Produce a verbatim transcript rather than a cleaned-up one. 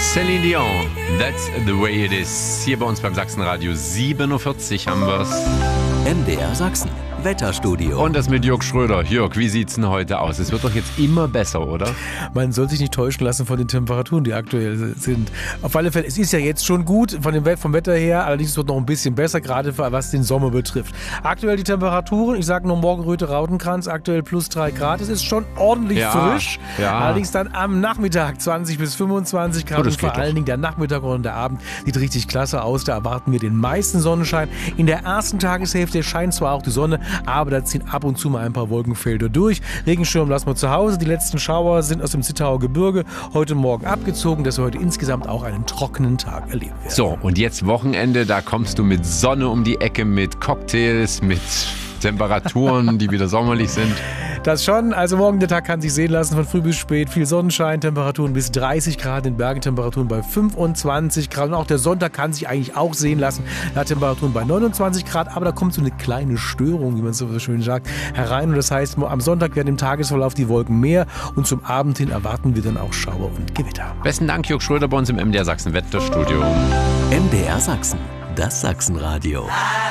Celine Dion, that's the way it is. Hier bei uns beim Sachsenradio, sieben Uhr vierzig haben wir's. M D R Sachsen, Wetterstudio. Und das mit Jörg Schröder. Jörg, wie sieht's denn heute aus? Es wird doch jetzt immer besser, oder? Man soll sich nicht täuschen lassen von den Temperaturen, die aktuell sind. Auf alle Fälle, es ist ja jetzt schon gut von dem, vom Wetter her, allerdings wird es noch ein bisschen besser, gerade was den Sommer betrifft. Aktuell die Temperaturen, ich sage nur Morgenröte Rautenkranz, aktuell plus drei Grad. Es ist schon ordentlich Ja, frisch. ja. Allerdings dann am Nachmittag zwanzig bis fünfundzwanzig Grad. Oh, das und vor geht allen doch. Dingen der Nachmittag und der Abend sieht richtig klasse aus. Da erwarten wir den meisten Sonnenschein. In der ersten Tageshälfte scheint zwar auch die Sonne, aber da ziehen ab und zu mal ein paar Wolkenfelder durch. Regenschirm lassen wir zu Hause. Die letzten Schauer sind aus dem Zittauer Gebirge heute Morgen abgezogen, dass wir heute insgesamt auch einen trockenen Tag erleben werden. So, und jetzt Wochenende, da kommst du mit Sonne um die Ecke, mit Cocktails, mit Temperaturen, die wieder sommerlich sind. Das schon. Also morgen der Tag kann sich sehen lassen, von früh bis spät. Viel Sonnenschein, Temperaturen bis dreißig Grad, in Bergen Temperaturen bei fünfundzwanzig Grad. Und auch der Sonntag kann sich eigentlich auch sehen lassen. Da hat Temperaturen bei neunundzwanzig Grad, aber da kommt so eine kleine Störung, wie man so schön sagt, herein. Und das heißt, am Sonntag werden im Tagesverlauf die Wolken mehr und zum Abend hin erwarten wir dann auch Schauer und Gewitter. Besten Dank, Jörg Schröder bei uns im M D R Sachsen Wetterstudio. M D R Sachsen, das Sachsenradio.